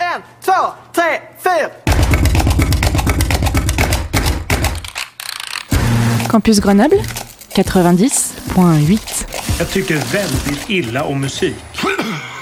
1, 2, 3, 4. Campus Grenoble, 90.8. Jag tycker väldigt illa om musik.